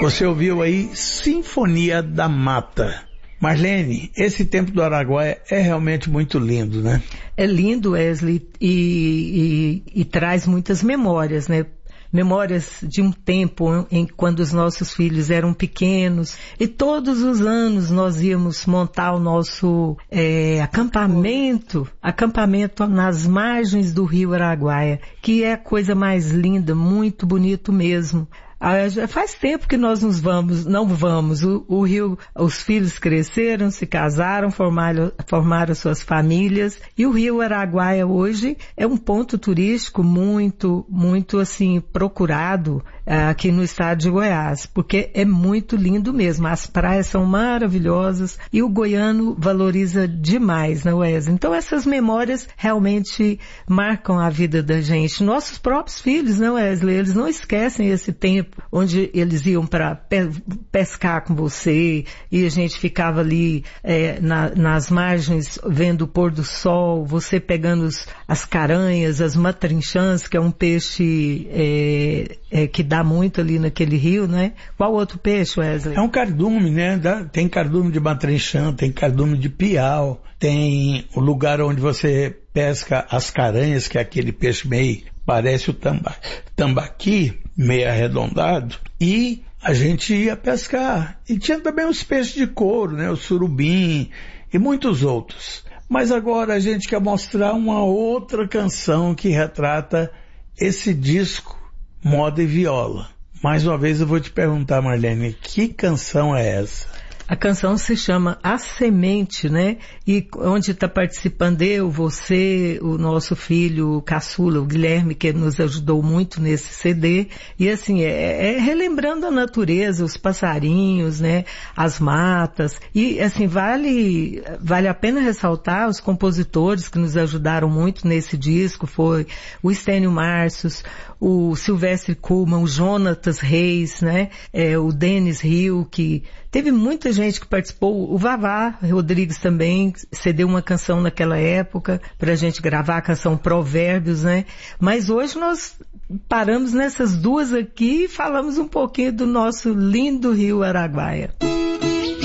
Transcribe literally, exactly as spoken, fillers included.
Você ouviu aí Sinfonia da Mata. Marlene, esse tempo do Araguaia é realmente muito lindo, né? É lindo, Wesley, e, e, e traz muitas memórias, né? Memórias de um tempo em quando os nossos filhos eram pequenos e todos os anos nós íamos montar o nosso é, acampamento, acampamento nas margens do rio Araguaia, que é a coisa mais linda, muito bonito mesmo. Ah, já faz tempo que nós nos vamos, não vamos. O, o Rio, os filhos cresceram, se casaram, formaram, formaram suas famílias. E o Rio Araguaia hoje é um ponto turístico muito, muito assim, procurado ah, aqui no estado de Goiás, porque é muito lindo mesmo. As praias são maravilhosas e o goiano valoriza demais, né, Wesley? Então essas memórias realmente marcam a vida da gente. Nossos próprios filhos, né, Wesley? Eles não esquecem esse tempo onde eles iam para pe- pescar com você e a gente ficava ali é, na, nas margens vendo o pôr do sol, você pegando os, as caranhas, as matrinchãs, que é um peixe é, é, que dá muito ali naquele rio, né? Qual outro peixe, Wesley? É um cardume, né? Dá, tem cardume de matrinchã, tem cardume de piau, tem o lugar onde você pesca as caranhas, que é aquele peixe meio, parece o tamba, tambaqui, meio arredondado, e a gente ia pescar. E tinha também os peixes de couro, né? O surubim e muitos outros. Mas agora a gente quer mostrar uma outra canção que retrata esse disco Moda e Viola. Mais uma vez eu vou te perguntar, Marlene, que canção é essa? A canção se chama A Semente, né? E onde está participando eu, você, o nosso filho o caçula, o Guilherme, que nos ajudou muito nesse C D. E assim, é, é relembrando a natureza, os passarinhos, né? As matas. E assim, vale, vale a pena ressaltar os compositores que nos ajudaram muito nesse disco. Foi o Estênio Marcius, o Silvestre Kuhlmann, o Jonatas Reis, né? É, o Denis Rio, que teve muita gente que participou, o Vavá Rodrigues também cedeu uma canção naquela época pra gente gravar a canção Provérbios, né? Mas hoje nós paramos nessas duas aqui e falamos um pouquinho do nosso lindo Rio Araguaia.